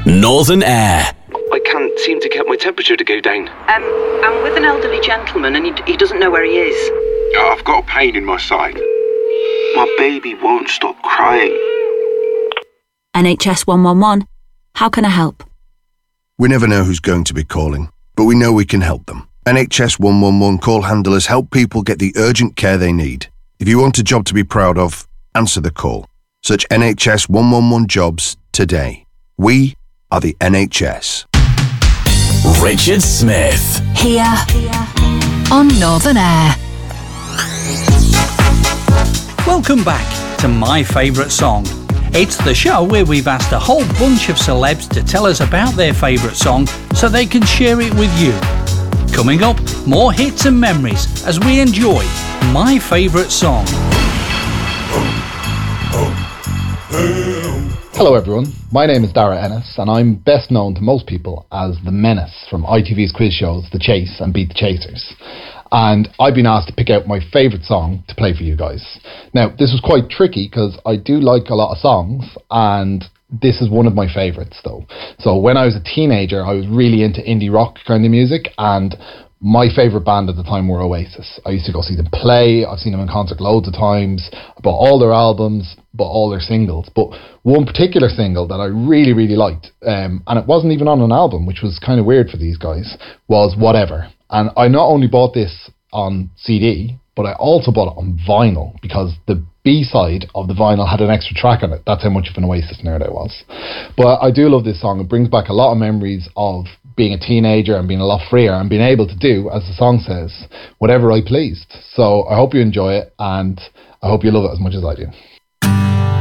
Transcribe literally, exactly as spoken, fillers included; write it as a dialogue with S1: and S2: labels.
S1: Northern Air.
S2: I can't seem to get my temperature to go down.
S3: Um, I'm with an elderly gentleman and he, he doesn't know where he is.
S4: I've got a pain in my side. My baby won't stop crying.
S5: N H S one one one. How can I help?
S6: We never know who's going to be calling, but we know we can help them. N H S one one one call handlers help people get the urgent care they need. If you want a job to be proud of, answer the call. Search N H S one one one jobs today. We are the N H S.
S1: Richard Smith.
S5: Here
S7: on Northern Air.
S8: Welcome back to My Favourite Song. It's the show where we've asked a whole bunch of celebs to tell us about their favourite song so they can share it with you. Coming up, more hits and memories as we enjoy My Favourite Song.
S9: Hello everyone, my name is Dara Ennis and I'm best known to most people as the Menace from I T V's quiz shows The Chase and Beat the Chasers. And I've been asked to pick out my favourite song to play for you guys. Now, this was quite tricky because I do like a lot of songs and this is one of my favourites though. So when I was a teenager, I was really into indie rock kind of music, and my favourite band at the time were Oasis. I used to go see them play. I've seen them in concert loads of times. I bought all their albums, bought all their singles. But one particular single that I really, really liked, um, and it wasn't even on an album, which was kind of weird for these guys, was Whatever. And I not only bought this on C D, but I also bought it on vinyl because the B-side of the vinyl had an extra track on it. That's how much of an Oasis nerd I was. But I do love this song. It brings back a lot of memories of being a teenager and being a lot freer and being able to do, as the song says, whatever I pleased. So I hope you enjoy it and I hope you love it as much as I do.